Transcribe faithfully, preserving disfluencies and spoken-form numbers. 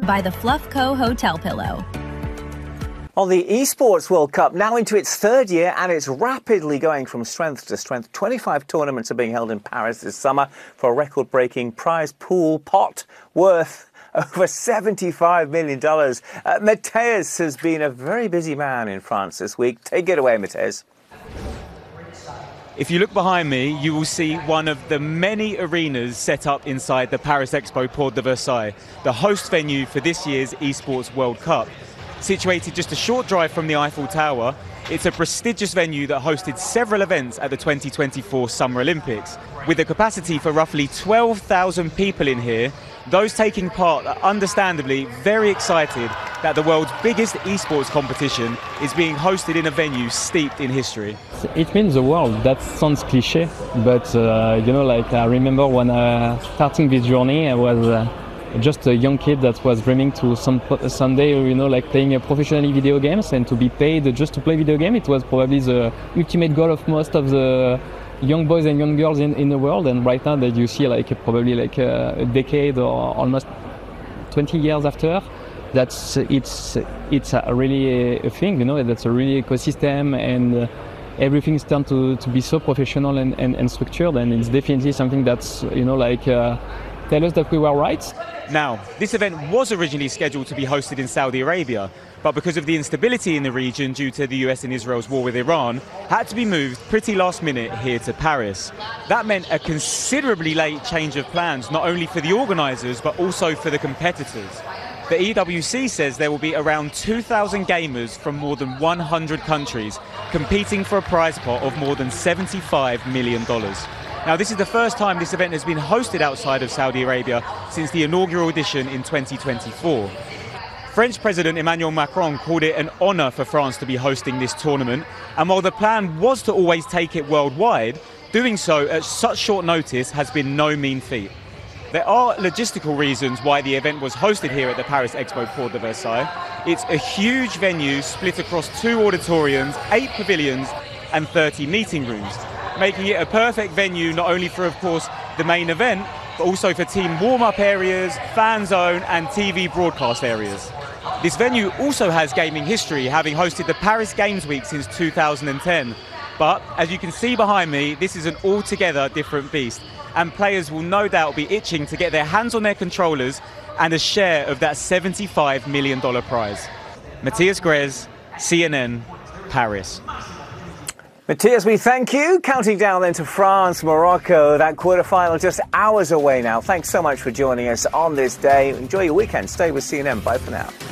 by the Fluff Co. Hotel Pillow. Well, the Esports World Cup now into its third year, and it's rapidly going from strength to strength. twenty-five tournaments are being held in Paris this summer for a record-breaking prize pool pot worth over seventy-five million dollars. Uh, Matthias has been a very busy man in France this week. Take it away, Matthias. If you look behind me, you will see one of the many arenas set up inside the Paris Expo Porte de Versailles, the host venue for this year's Esports World Cup. Situated just a short drive from the Eiffel Tower, it's a prestigious venue that hosted several events at the twenty twenty-four Summer Olympics. With a capacity for roughly twelve thousand people in here, those taking part are understandably very excited that the world's biggest esports competition is being hosted in a venue steeped in history. It means the world. That sounds cliche, but uh, you know, like I remember when uh, starting this journey, I was uh, just a young kid that was dreaming to some someday, you know, like playing uh, professionally video games and to be paid just to play video game. It was probably the ultimate goal of most of the young boys and young girls in, in the world. And right now that you see like probably like a, a decade or almost twenty years after, that's it's it's a really a thing, you know, that's a really ecosystem, and uh, everything's turned to, to be so professional and, and, and structured, and it's definitely something that's, you know, like uh, tell us that we were right. Now, this event was originally scheduled to be hosted in Saudi Arabia, but because of the instability in the region due to the U S and Israel's war with Iran, had to be moved pretty last minute here to Paris. That meant a considerably late change of plans, not only for the organisers, but also for the competitors. The E W C says there will be around two thousand gamers from more than one hundred countries competing for a prize pot of more than seventy-five million dollars. Now, this is the first time this event has been hosted outside of Saudi Arabia since the inaugural edition in twenty twenty-four. French President Emmanuel Macron called it an honour for France to be hosting this tournament, and while the plan was to always take it worldwide, doing so at such short notice has been no mean feat. There are logistical reasons why the event was hosted here at the Paris Expo Porte de Versailles. It's a huge venue split across two auditoriums, eight pavilions and thirty meeting rooms, making it a perfect venue not only for, of course, the main event, but also for team warm-up areas, fan zone and T V broadcast areas. This venue also has gaming history, having hosted the Paris Games Week since two thousand ten. But as you can see behind me, this is an altogether different beast, and players will no doubt be itching to get their hands on their controllers and a share of that seventy-five million dollars prize. Matthias Grez, C N N, Paris. Matthias, we thank you. Counting down then to France, Morocco, that quarterfinal just hours away now. Thanks so much for joining us on this day. Enjoy your weekend. Stay with C N N. Bye for now.